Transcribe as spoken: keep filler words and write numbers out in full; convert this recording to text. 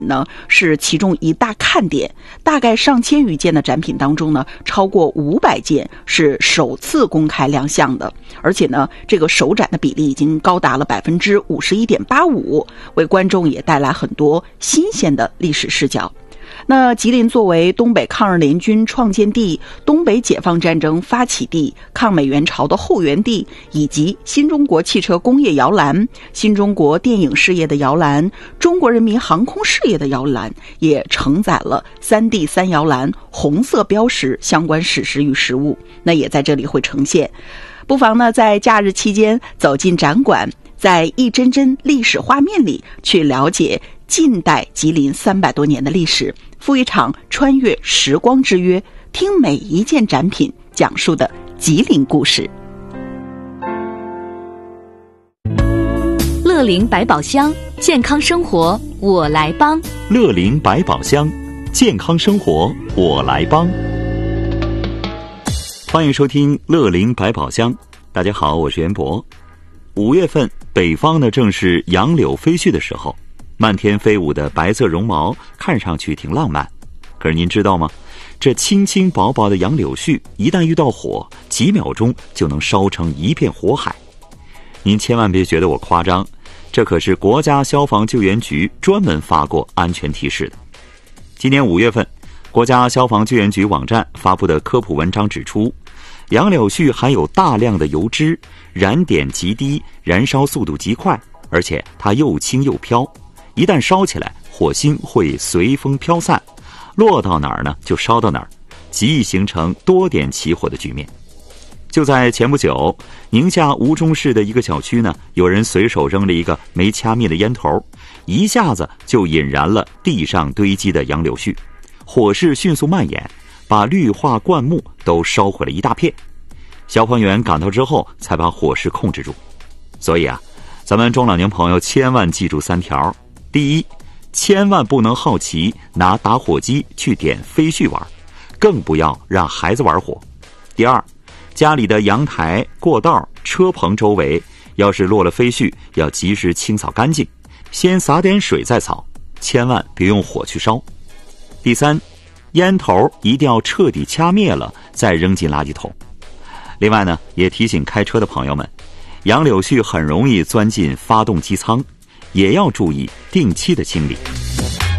呢是其中一大看点，大概上千余件的展品当中呢，超过五百件是首次公开亮相的，而且呢，这个首展的比例已经高达了百分之五十一点八五，为观众也带来很多新鲜的历史视角。那吉林作为东北抗日联军创建地、东北解放战争发起地、抗美援朝的后援地，以及新中国汽车工业摇篮、新中国电影事业的摇篮、中国人民航空事业的摇篮，也承载了三 D 三摇篮红色标识相关史实与实物，那也在这里会呈现。不妨呢，在假日期间走进展馆，在一帧帧历史画面里去了解近代吉林三百多年的历史，赴一场穿越时光之约，听每一件展品讲述的吉林故事。 乐龄百宝箱，健康生活我来帮。 乐龄百宝箱，健康生活我来帮。欢迎收听乐龄百宝箱。大家好，我是袁博。五月份，北方呢正是杨柳飞絮的时候，漫天飞舞的白色绒毛看上去挺浪漫。可是您知道吗？这轻轻薄薄的杨柳絮一旦遇到火，几秒钟就能烧成一片火海。您千万别觉得我夸张，这可是国家消防救援局专门发过安全提示的。今年五月份，国家消防救援局网站发布的科普文章指出，杨柳絮含有大量的油脂，燃点极低，燃烧速度极快，而且它又轻又飘，一旦烧起来，火星会随风飘散，落到哪儿呢就烧到哪儿，极易形成多点起火的局面。就在前不久，宁夏吴忠市的一个小区呢，有人随手扔了一个没掐灭的烟头，一下子就引燃了地上堆积的杨柳絮，火势迅速蔓延，把绿化灌木都烧毁了一大片。消防员赶到之后才把火势控制住。所以啊，咱们中老年朋友千万记住三条。第一，千万不能好奇拿打火机去点飞絮玩，更不要让孩子玩火。第二，家里的阳台、过道、车棚周围要是落了飞絮，要及时清扫干净，先洒点水再扫，千万别用火去烧。第三，烟头一定要彻底掐灭了再扔进垃圾桶。另外呢，也提醒开车的朋友们，杨柳絮很容易钻进发动机舱，也要注意定期的清理。